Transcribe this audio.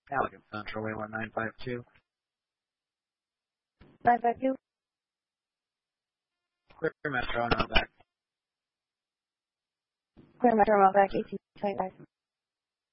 Allegan Central, Wayland 952. 952. Clear Metro, no back. Clear Metro, Outback 1825.